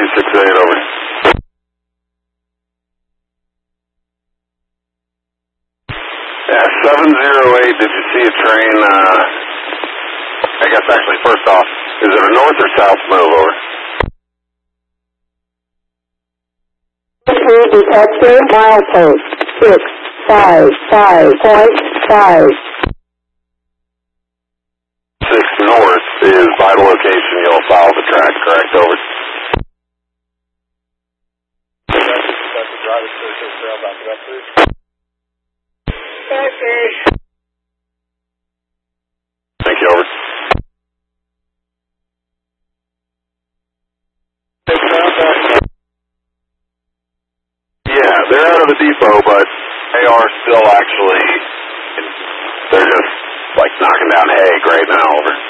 268, over. Yeah, 708, did you see a train, I guess actually, first off, is it a north or south move, over? Detector, milepost, 655.5. 6 north is vital location, you'll follow the track, correct, over? Thank you, over. Yeah, they're out of the depot, but they are still actually, they're just like knocking down hay right now, over.